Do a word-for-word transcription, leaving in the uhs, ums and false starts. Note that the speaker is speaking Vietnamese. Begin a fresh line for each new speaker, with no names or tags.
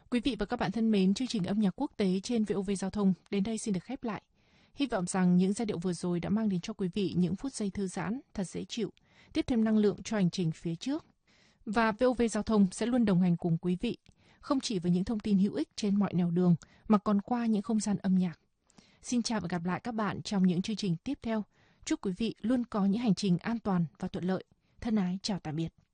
Quý vị và các bạn thân mến, chương trình âm nhạc quốc tế trên vê o vê Giao thông đến đây xin được khép lại. Hy vọng rằng những giai điệu vừa rồi đã mang đến cho quý vị những phút giây thư giãn, thật dễ chịu, tiếp thêm năng lượng cho hành trình phía trước. Và vê o vê Giao thông sẽ luôn đồng hành cùng quý vị, không chỉ với những thông tin hữu ích trên mọi nẻo đường, mà còn qua những không gian âm nhạc. Xin chào và gặp lại các bạn trong những chương trình tiếp theo. Chúc quý vị luôn có những hành trình an toàn và thuận lợi. Thân ái chào tạm biệt.